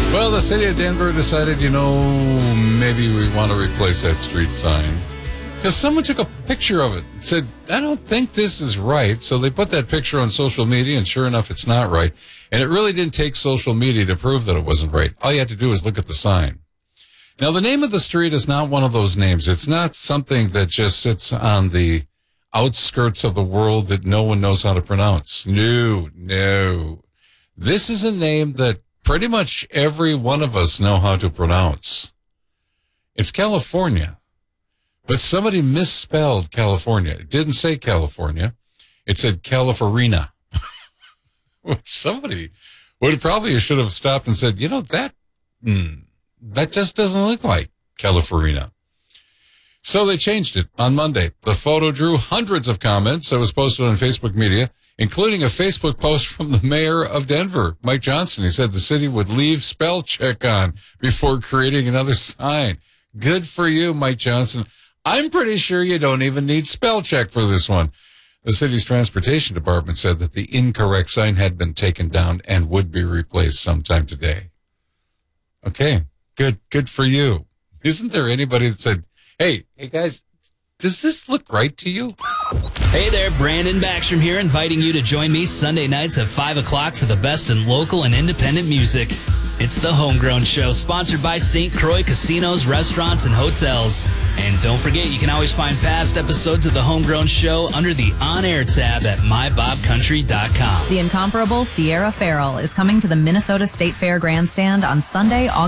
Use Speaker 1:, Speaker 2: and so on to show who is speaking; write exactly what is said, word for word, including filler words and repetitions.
Speaker 1: Well, the city of Denver decided, you know, maybe we want to replace that street sign. Because someone took a picture of it and said, I don't think this is right. So they put that picture on social media, and sure enough, it's not right. And it really didn't take social media to prove that it wasn't right. All you had to do is look at the sign. Now, the name of the street is not one of those names. It's not something that just sits on the outskirts of the world that no one knows how to pronounce. No, no. This is a name that pretty much every one of us know how to pronounce. It's California. But somebody misspelled California. It didn't say California. It said California. Somebody would probably should have stopped and said, you know, that, mm, that just doesn't look like California. So they changed it on Monday. The photo drew hundreds of comments. It was posted on Facebook media, including a Facebook post from the mayor of Denver, Mike Johnson. He said the city would leave spell check on before creating another sign. Good for you, Mike Johnson. I'm pretty sure you don't even need spell check for this one. The city's transportation department said that the incorrect sign had been taken down and would be replaced sometime today. Okay, good, good for you. Isn't there anybody that said, hey, hey guys, does this look right to you?
Speaker 2: Hey there, Brandon Backstrom here, inviting you to join me Sunday nights at five o'clock for the best in local and independent music. It's The Homegrown Show, sponsored by Saint Croix Casinos, Restaurants, and Hotels. And don't forget, you can always find past episodes of The Homegrown Show under the On Air tab at my bob country dot com.
Speaker 3: The incomparable Sierra Farrell is coming to the Minnesota State Fair Grandstand on Sunday, August